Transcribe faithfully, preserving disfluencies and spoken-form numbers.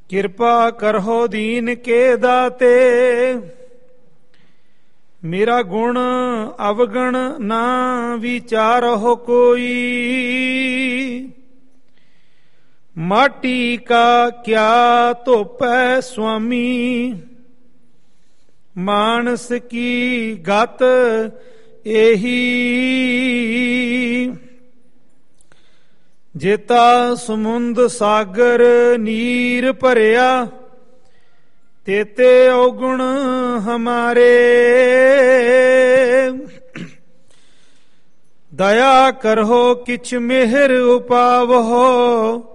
ਕਿਰਪਾ ਕਰਹੁ ਦੀਨ ਕੇ ਦਾਤੇ, ਮੇਰਾ ਗੁਣ ਅਵਗਣ ਨਾ ਵਿਚਾਰਹੁ ਕੋਈ। ਮਾਟੀ ਕਾ ਕਿਆ ਧੋਪੈ ਸੁਆਮੀ, ਮਾਨਸ ਕੀ ਗਤ ਇਹੀ। ਜੇਤਾ ਸਮੁੰਦ ਸਾਗਰ ਨੀਰ ਭਰਿਆ, ਤੇਤੇ ਔਗੁਣ ਹਮਾਰੇ। ਦਇਆ ਕਰਹੁ ਕਿਛ ਮਿਹਰ ਉਪਾਵਹੁ,